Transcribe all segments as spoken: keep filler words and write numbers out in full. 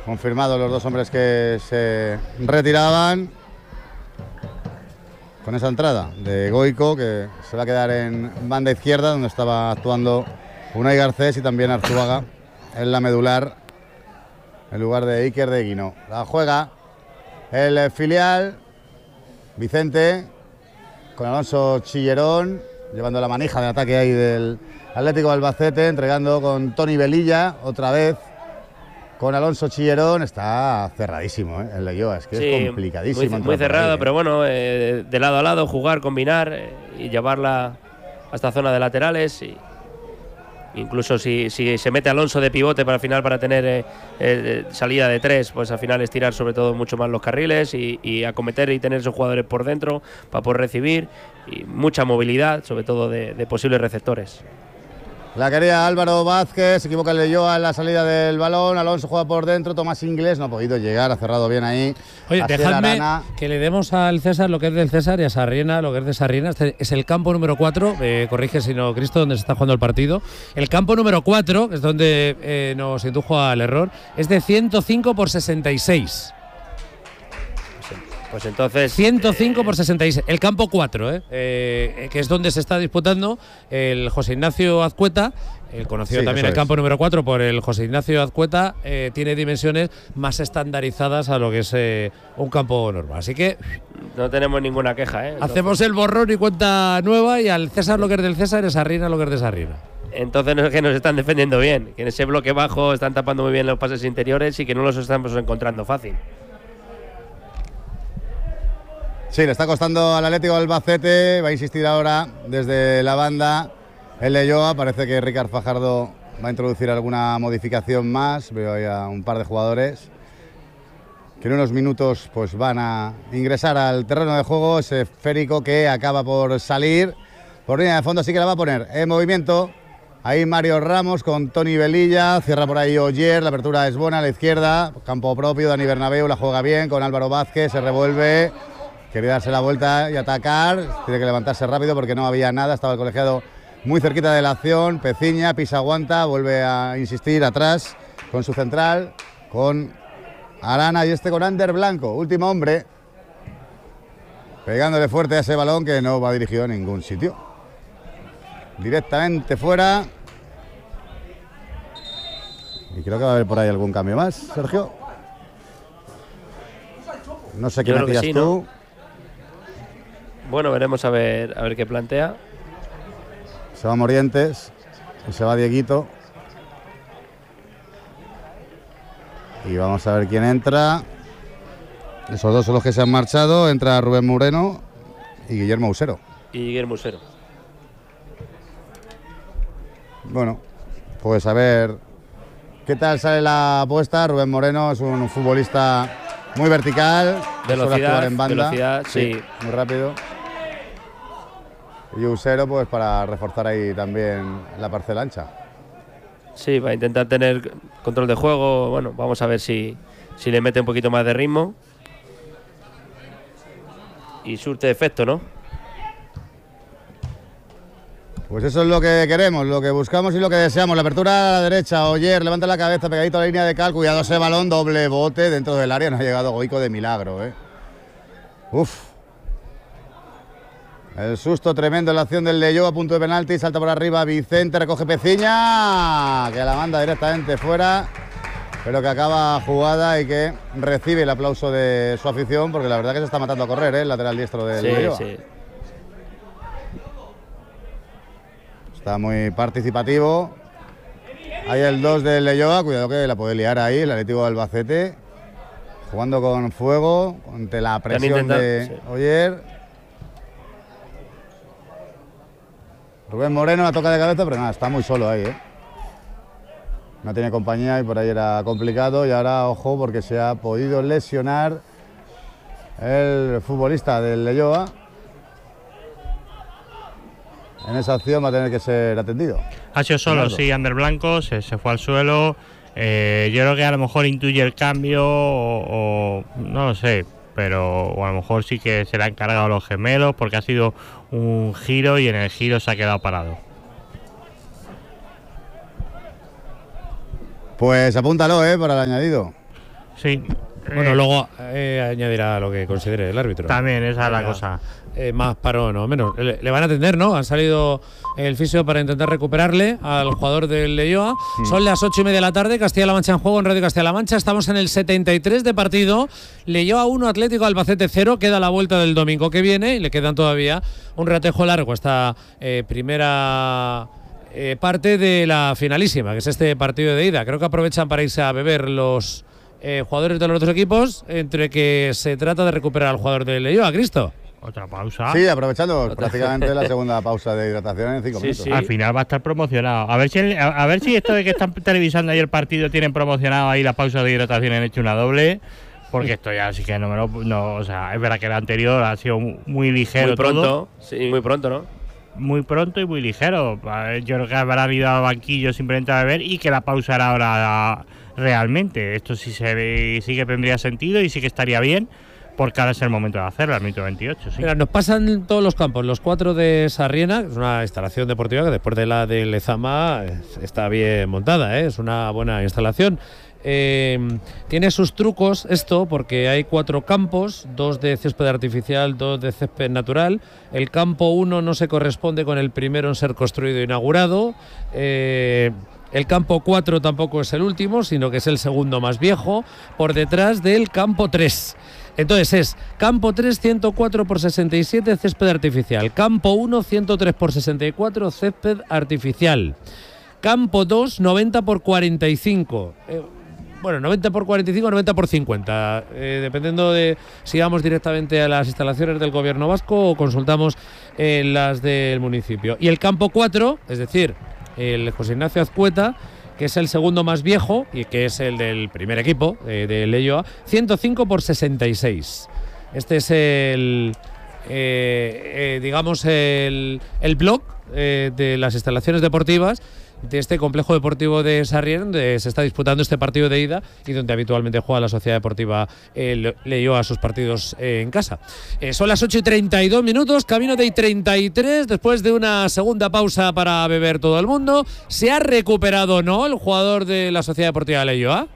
confirmados los dos hombres que se retiraban. Con esa entrada de Goico, que se va a quedar en banda izquierda, donde estaba actuando Unai Garcés, y también Arzuaga en la medular, en lugar de Iker de Guino. La juega el filial, Vicente, con Alonso Chillerón, llevando la manija de ataque ahí del Atlético de Albacete, entregando con Toni Velilla, otra vez con Alonso Chillerón. Está cerradísimo, ¿eh? El Leioa, es que sí, es complicadísimo. Muy, muy cerrado, ahí, ¿eh? Pero bueno, eh, de lado a lado, jugar, combinar eh, y llevarla a esta zona de laterales. Y incluso si, si se mete Alonso de pivote para al final, para tener eh, eh, salida de tres, pues al final estirar sobre todo mucho más los carriles y, y acometer y tener esos jugadores por dentro para poder recibir, y mucha movilidad, sobre todo de, de posibles receptores. La quería Álvaro Vázquez, se equivoca el Leioa en la salida del balón. Alonso juega por dentro, Tomás Inglés no ha podido llegar, ha cerrado bien ahí. Oye, dejadme que le demos al César lo que es del César y a Sarriena lo que es de Sarriena. Este es el campo número cuatro, eh, corrige si no, Cristo, donde se está jugando el partido. El campo número cuatro, que es donde eh, nos indujo al error, es de ciento cinco por sesenta y seis. Pues entonces… ciento cinco por sesenta y seis. El campo cuatro, ¿eh? Eh, que es donde se está disputando el José Ignacio Azcueta, el conocido sí, también el campo es. número cuatro por el José Ignacio Azcueta, eh, tiene dimensiones más estandarizadas a lo que es eh, un campo normal. Así que… no tenemos ninguna queja, ¿eh? Entonces, hacemos el borrón y cuenta nueva, y al César lo que es del César, es Sarriena lo que es de Sarriena. Entonces no es que nos están defendiendo bien, que en ese bloque bajo están tapando muy bien los pases interiores y que no los estamos encontrando fácil. Sí, le está costando al Atlético de Albacete. Va a insistir ahora desde la banda el Leioa. Parece que Ricard Fajardo va a introducir alguna modificación más. Veo ahí a un par de jugadores que en unos minutos pues van a ingresar al terreno de juego. Ese esférico que acaba por salir por línea de fondo, así que la va a poner en movimiento. Ahí Mario Ramos con Toni Velilla, cierra por ahí Oyer, la apertura es buena a la izquierda, campo propio, Dani Bernabéu la juega bien con Álvaro Vázquez, se revuelve. Quería darse la vuelta y atacar, tiene que levantarse rápido porque no había nada, estaba el colegiado muy cerquita de la acción. Peciña, pisa, aguanta, vuelve a insistir atrás con su central, con Arana, y este con Ander Blanco, último hombre, pegándole fuerte a ese balón que no va dirigido a ningún sitio. Directamente fuera. Y creo que va a haber por ahí algún cambio más, Sergio. No sé qué metías sí, tú. ¿No? Bueno, veremos a ver, a ver qué plantea. Se va Morientes y se va Dieguito. Y vamos a ver quién entra. Esos dos son los que se han marchado. Entra Rubén Moreno y Guillermo Usero. Y Guillermo Usero. Bueno, pues a ver qué tal sale la apuesta. Rubén Moreno es un futbolista muy vertical. Velocidad, en banda. velocidad, sí. sí. Muy rápido. Y Usero, pues para reforzar ahí también la parcela ancha. Sí, va a intentar tener control de juego. Bueno, vamos a ver si, si le mete un poquito más de ritmo. Y surte efecto, ¿no? Pues eso es lo que queremos, lo que buscamos y lo que deseamos. La apertura a la derecha, Oyer levanta la cabeza, pegadito a la línea de cal, cuidado ese balón, doble bote dentro del área, no ha llegado Goico de milagro, ¿eh? Uf. El susto tremendo en la acción del Leioa, a punto de penalti, salta por arriba Vicente, recoge Peciña, que la manda directamente fuera, pero que acaba jugada y que recibe el aplauso de su afición, porque la verdad que se está matando a correr, ¿eh? El lateral diestro del sí, Leioa. Sí. Está muy participativo. Hay el dos del Leioa, cuidado que la puede liar ahí, el Atlético de Albacete, jugando con fuego, ante la presión de sí. Oyer. Rubén Moreno la toca de cabeza, pero nada, está muy solo ahí, ¿eh? No tiene compañía y por ahí era complicado. Y ahora, ojo, porque se ha podido lesionar el futbolista del Leioa. En esa acción va a tener que ser atendido. Ha sido solo, Fernando. Sí, Ander Blanco se, se fue al suelo. Eh, yo creo que a lo mejor intuye el cambio o, o no lo sé, pero o a lo mejor sí que se le han cargado los gemelos porque ha sido un giro y en el giro se ha quedado parado. Pues apúntalo, ¿eh? Para el añadido. Sí. Bueno, eh, luego eh, añadirá lo que considere el árbitro. También, esa es la Venga. cosa. Eh, más parón o menos. Le, le van a atender, ¿no? Han salido el fisio para intentar recuperarle al jugador del Leioa. Mm. Son las ocho y media de la tarde, Castilla-La Mancha en juego en Radio Castilla-La Mancha. Estamos en el setenta y tres de partido. Leioa uno, Atlético Albacete cero. Queda la vuelta del domingo que viene y le quedan todavía un ratejo largo esta eh, primera eh, parte de la finalísima, que es este partido de ida. Creo que aprovechan para irse a beber los eh, jugadores de los dos equipos, entre que se trata de recuperar al jugador del Leioa, Cristo. Otra pausa. Sí, aprovechando Otra. prácticamente la segunda pausa de hidratación en cinco sí, minutos. Sí. Al final va a estar promocionado. A ver si el, a, a ver si esto de que están televisando ahí el partido tienen promocionado ahí la pausa de hidratación, han hecho una doble. Porque esto ya sí que no me lo. No, o sea, es verdad que el anterior ha sido muy ligero. Muy pronto, todo. sí, muy pronto, ¿no? Muy pronto y muy ligero. Yo creo que habrán ido al banquillo simplemente a beber y que la pausa era ahora realmente. Esto sí, se ve, sí que tendría sentido y sí que estaría bien. Porque ahora es el momento de hacerlo, al minuto veintiocho. Sí. Mira, nos pasan todos los campos, los cuatro de Sarriena, que es una instalación deportiva que después de la de Lezama está bien montada, ¿eh? Es una buena instalación. Eh, tiene sus trucos esto, porque hay cuatro campos, dos de césped artificial, dos de césped natural. El campo uno no se corresponde con el primero en ser construido e inaugurado. Eh, El campo cuatro tampoco es el último, sino que es el segundo más viejo, por detrás del campo tres. Entonces es campo tres, ciento cuatro por sesenta y siete, césped artificial. Campo uno, ciento tres por sesenta y cuatro, césped artificial. Campo dos, noventa por cuarenta y cinco. Eh, bueno, noventa por cuarenta y cinco, noventa por cincuenta. Eh, dependiendo de si vamos directamente a las instalaciones del gobierno vasco o consultamos eh, las del municipio. Y el campo cuatro, es decir, el José Ignacio Azcueta, que es el segundo más viejo y que es el del primer equipo eh, de Leioa, ciento cinco por sesenta y seis. Este es el, eh, eh, digamos, el, el blog eh, de las instalaciones deportivas de este complejo deportivo de Sarrién, donde se está disputando este partido de ida y donde habitualmente juega la Sociedad Deportiva eh, Leioa sus partidos eh, en casa. Eh, son las ocho y treinta y dos minutos, camino de treinta y tres, después de una segunda pausa para beber todo el mundo. ¿Se ha recuperado o no el jugador de la Sociedad Deportiva Leioa?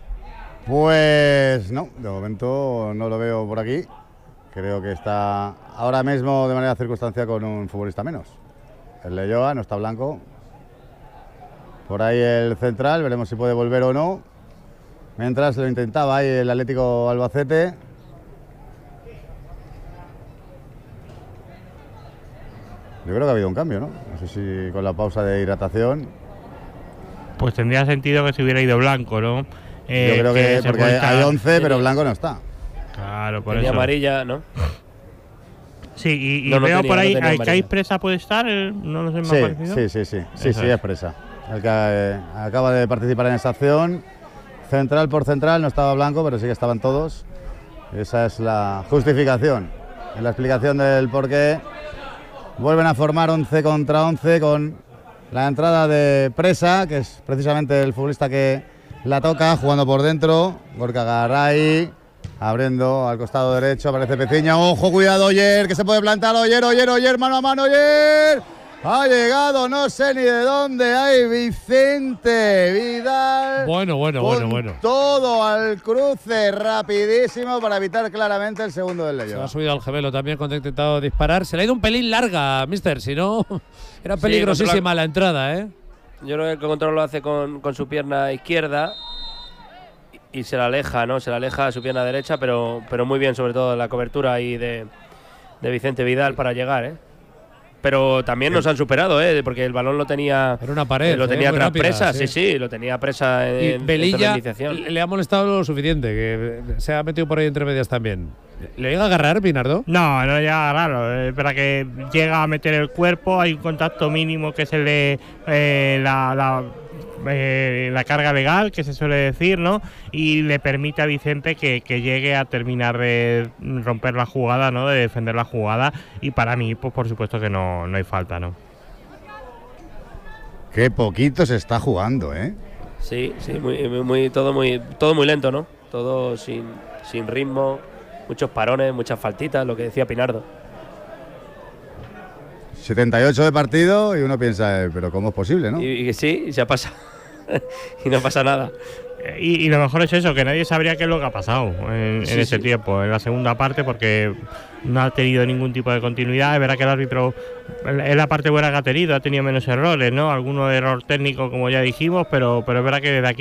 Pues no, de momento no lo veo por aquí. Creo que está ahora mismo de manera circunstancial con un futbolista menos. El Leioa no está Blanco. Por ahí el central, veremos si puede volver o no. Mientras lo intentaba ahí el Atlético Albacete. Yo creo que ha habido un cambio, ¿no? No sé si con la pausa de hidratación. Pues tendría sentido que se hubiera ido Blanco, ¿no? Eh, Yo creo que, que porque hay, hay once, pero Blanco no está. Claro, por tenía eso. amarilla, ¿no? Sí, y, y no, no veo tenía, por ahí, no ¿hay, ¿hay presa puede estar? No lo sé, me sí, ha parecido. Sí, sí, sí, sí, sí, es presa. El que eh, acaba de participar en esa acción. Central por central, no estaba Blanco, pero sí que estaban todos. Esa es la justificación, en la explicación del por qué vuelven a formar once contra once con la entrada de Presa, que es precisamente el futbolista que la toca, jugando por dentro. Gorka Garay, abriendo al costado derecho, aparece Peciña. Ojo, cuidado, Oyer, que se puede plantar. Oyer, Oyer, Oyer, mano a mano, Oyer. Ha llegado, no sé ni de dónde, hay Vicente Vidal. Bueno, bueno, con bueno, bueno. Todo al cruce, rapidísimo para evitar claramente el segundo del Leioa. Se ha subido al gemelo también cuando ha intentado disparar. Se le ha ido un pelín larga, mister, si no, era peligrosísima sí, la entrada, ¿eh? Yo creo que el control lo hace con, con su pierna izquierda y se la aleja, ¿no? Se la aleja a su pierna derecha, pero, pero muy bien, sobre todo la cobertura ahí de, de Vicente Vidal para llegar, ¿eh? Pero también nos han superado, ¿eh? Porque el balón lo tenía. Era una pared. Eh, lo tenía eh, tras rápida, presa, sí. sí, sí, lo tenía presa en. Y Velilla en le ha molestado lo suficiente, que se ha metido por ahí entre medias también. ¿Le llega a agarrar, Pinardo? No, no llega a agarrarlo. Es verdad que llega a meter el cuerpo, hay un contacto mínimo que es el de eh, la. la Eh, la carga legal, que se suele decir, ¿no? Y le permite a Vicente que, que llegue a terminar de romper la jugada, ¿no? De defender la jugada. Y para mí, pues por supuesto que no, no hay falta, ¿no? Qué poquito se está jugando, ¿eh? Sí, sí, muy, muy, todo muy, todo muy lento, ¿no? Todo sin, sin ritmo, muchos parones, muchas faltitas, lo que decía Pinardo. setenta y ocho de partido y uno piensa, eh, pero ¿cómo es posible, no? Y, y sí, y se ha pasado. Y no pasa nada. Y, y lo mejor es eso, que nadie sabría qué es lo que ha pasado en, Sí, en ese sí. tiempo, en la segunda parte, porque no ha tenido ningún tipo de continuidad. Es verdad que el árbitro es la parte buena que ha tenido, ha tenido menos errores, ¿no? Alguno error técnico, como ya dijimos, pero, pero es verdad que desde aquí